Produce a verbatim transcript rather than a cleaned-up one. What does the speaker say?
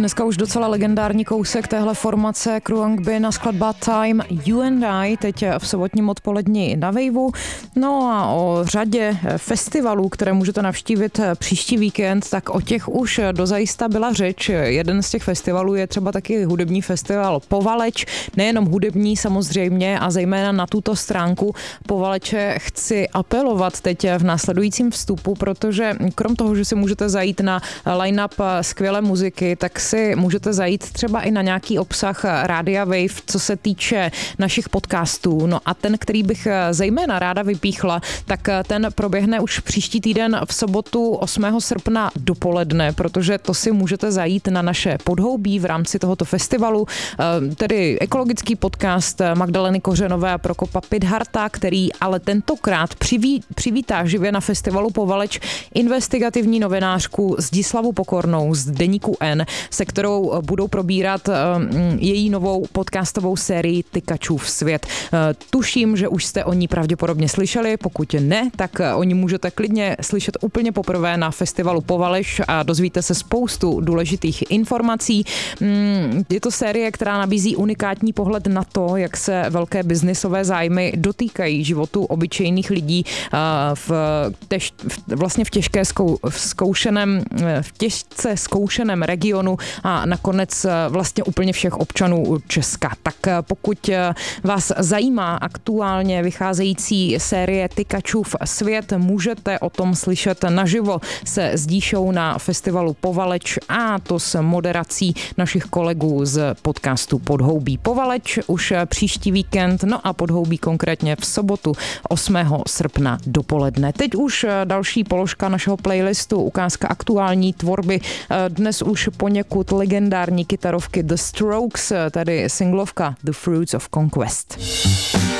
Dneska už docela legendární kousek téhle formace Kruang Bin a skladba Time You and I, teď v sobotním odpoledni na Waveu. No a o řadě festivalů, které můžete navštívit příští víkend, tak o těch už dozajista byla řeč. Jeden z těch festivalů je třeba taky hudební festival Povaleč, nejenom hudební samozřejmě a zejména na tuto stránku Povaleče chci apelovat teď v následujícím vstupu, protože krom toho, že si můžete zajít na line-up skvělé muziky, tak si můžete zajít třeba i na nějaký obsah Rádia Wave, co se týče našich podcastů. No a ten, který bych zejména ráda vypíchla, tak ten proběhne už příští týden v sobotu osmého srpna dopoledne, protože to si můžete zajít na naše podhoubí v rámci tohoto festivalu, tedy ekologický podcast Magdaleny Kořenové a Prokopa Pidharta, který ale tentokrát přiví, přivítá živě na festivalu Povaleč investigativní novinářku Zdislavu Pokornou z Deníku N, se kterou budou probírat její novou podcastovou sérii Tykačův svět. Tuším, že už jste o ní pravděpodobně slyšeli, pokud ne, tak o ní můžete klidně slyšet úplně poprvé na festivalu Povaleč a dozvíte se spoustu důležitých informací. Je to série, která nabízí unikátní pohled na to, jak se velké biznisové zájmy dotýkají životu obyčejných lidí v tež, vlastně v těžké zkou, v zkoušeném, v těžce zkoušeném regionu a nakonec vlastně úplně všech občanů Česka. Tak pokud vás zajímá aktuálně vycházející série Tykačův svět, můžete o tom slyšet naživo se Zdíšou na festivalu Povaleč a to s moderací našich kolegů z podcastu Podhoubí. Povaleč už příští víkend, no a Podhoubí konkrétně v sobotu osmého srpna dopoledne. Teď už další položka našeho playlistu, ukázka aktuální tvorby, dnes už poněkud legendární kytarovky The Strokes, tady singlovka The Fruits of Conquest.